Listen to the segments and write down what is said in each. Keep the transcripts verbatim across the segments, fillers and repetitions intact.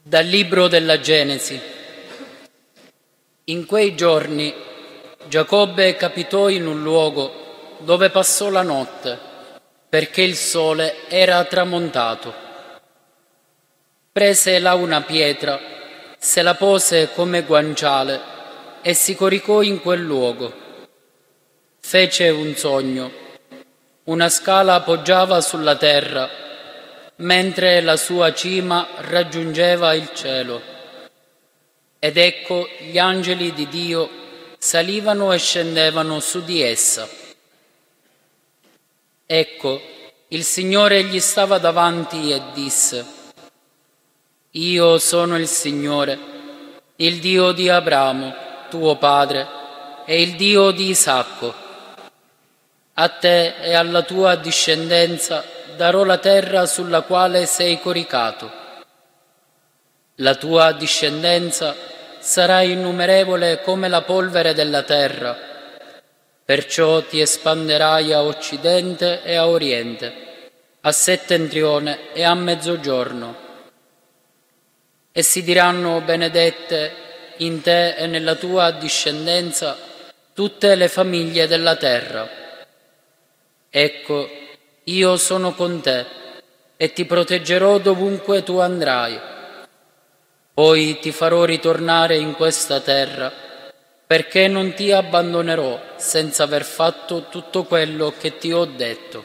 Dal libro della Genesi. In quei giorni Giacobbe capitò in un luogo dove passò la notte, perché il sole era tramontato. Prese là una pietra, se la pose come guanciale e si coricò in quel luogo. Fece un sogno. Una scala poggiava sulla terra, mentre la sua cima raggiungeva il cielo. Ed ecco gli angeli di Dio salivano e scendevano su di essa. Ecco, il Signore gli stava davanti e disse: Io sono il Signore, il Dio di Abramo, tuo padre, e il Dio di Isacco. A te e alla tua discendenza darò la terra sulla quale sei coricato. La tua discendenza sarà innumerevole come la polvere della terra, perciò ti espanderai a occidente e a oriente, a settentrione e a mezzogiorno. E si diranno benedette in te e nella tua discendenza tutte le famiglie della terra. Ecco, io sono con te e ti proteggerò dovunque tu andrai. Poi ti farò ritornare in questa terra, perché non ti abbandonerò senza aver fatto tutto quello che ti ho detto.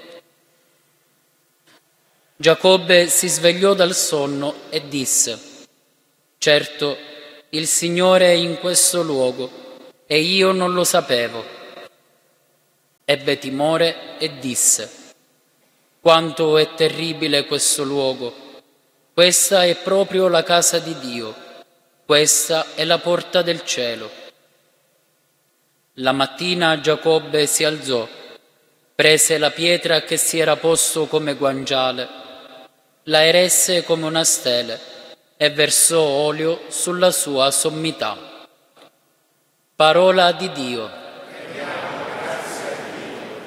Giacobbe si svegliò dal sonno e disse: Certo, il Signore è in questo luogo e io non lo sapevo. Ebbe timore e disse: Quanto è terribile questo luogo! Questa è proprio la casa di Dio, questa è la porta del cielo. La mattina Giacobbe si alzò, prese la pietra che si era posto come guanciale, la eresse come una stele e versò olio sulla sua sommità. Parola di Dio.